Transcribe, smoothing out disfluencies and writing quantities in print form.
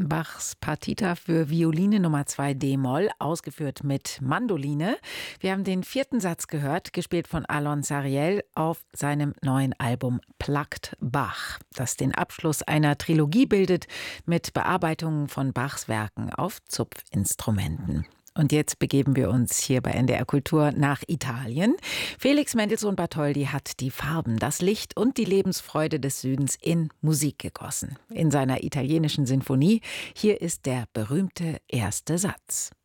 Bachs Partita für Violine Nummer 2 d-Moll, ausgeführt mit Mandoline. Wir haben den 4. Satz gehört, gespielt von Alon Sariel auf seinem neuen Album Plugged Bach, das den Abschluss einer Trilogie bildet mit Bearbeitungen von Bachs Werken auf Zupfinstrumenten. Und jetzt begeben wir uns hier bei NDR Kultur nach Italien. Felix Mendelssohn-Bartholdy hat die Farben, das Licht und die Lebensfreude des Südens in Musik gegossen. In seiner italienischen Sinfonie, hier ist der berühmte erste Satz.